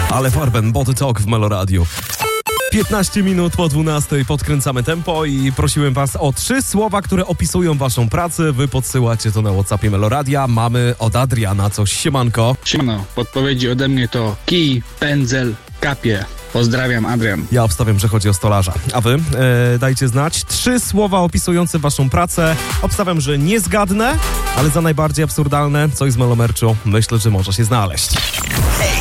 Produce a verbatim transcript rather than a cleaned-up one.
Ale Farben, Body Talk w Meloradiu. piętnaście minut po dwunastej podkręcamy tempo i prosiłem was o trzy słowa, które opisują waszą pracę. Wy podsyłacie to na WhatsAppie Meloradia. Mamy od Adriana coś. Siemanko. Siemano, podpowiedzi ode mnie to kij, pędzel, kapie. Pozdrawiam, Adrian. Ja obstawiam, że chodzi o stolarza. A wy? E, dajcie znać. Trzy słowa opisujące waszą pracę. Obstawiam, że nie zgadnę, ale za najbardziej absurdalne coś z Melomerczu myślę, że może się znaleźć. Hej,